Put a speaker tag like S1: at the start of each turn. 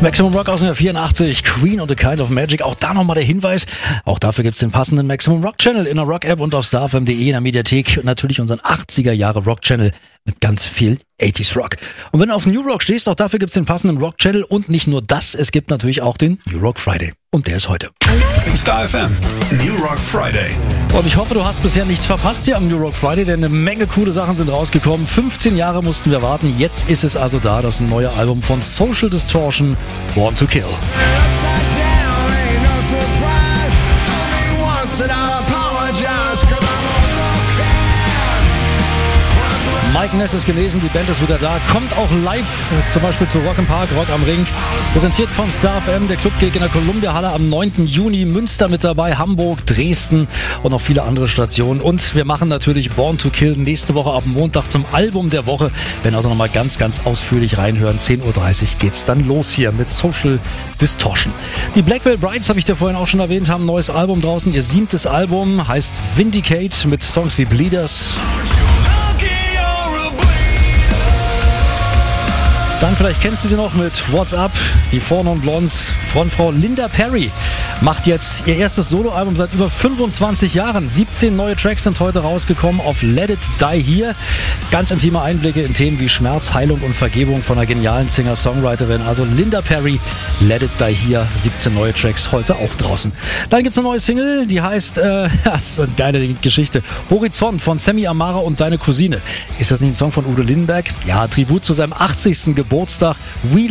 S1: Maximum Rock aus dem Jahr 84, Queen und A Kind of Magic. Auch da nochmal der Hinweis, auch dafür gibt's den passenden Maximum Rock Channel in der Rock-App und auf starfm.de in der Mediathek. Und natürlich unseren 80er Jahre Rock Channel mit ganz viel 80s Rock. Und wenn du auf New Rock stehst, auch dafür gibt's den passenden Rock Channel. Und nicht nur das, es gibt natürlich auch den New Rock Friday. Und der ist heute.
S2: Star FM, New Rock Friday.
S1: Und ich hoffe, du hast bisher nichts verpasst hier am New Rock Friday, denn eine Menge coole Sachen sind rausgekommen. 15 Jahre mussten wir warten. Jetzt ist es also da, das neue Album von Social Distortion, Born to Kill. Mike Ness ist genesen, die Band ist wieder da, kommt auch live, zum Beispiel zu Rock im Park, Rock am Ring. Präsentiert von Star FM, der Club geht in der Columbia Halle am 9. Juni, Münster mit dabei, Hamburg, Dresden und noch viele andere Stationen. Und wir machen natürlich Born to Kill nächste Woche ab Montag zum Album der Woche. Werden also nochmal ganz ausführlich reinhören. 10.30 Uhr geht's dann los hier mit Social Distortion. Die Blackwell Brides, habe ich dir vorhin auch schon erwähnt, haben ein neues Album draußen. Ihr 7. Album heißt Vindicate mit Songs wie Bleeders. Dann vielleicht kennst du sie noch mit What's Up, die Four Non Blondes. Frontfrau Linda Perry macht jetzt ihr erstes Soloalbum seit über 25 Jahren. 17 neue Tracks sind heute rausgekommen auf Let It Die Here. Ganz intime Einblicke in Themen wie Schmerz, Heilung und Vergebung von einer genialen Singer-Songwriterin. Also Linda Perry, Let It Die Here, 17 neue Tracks heute auch draußen. Dann gibt's eine neue Single, die heißt, das ist eine geile Geschichte, Horizont von Sammy Amara und Deine Cousine. Ist das nicht ein Song von Udo Lindenberg? Ja, Tribut zu seinem 80. Geburtstag. We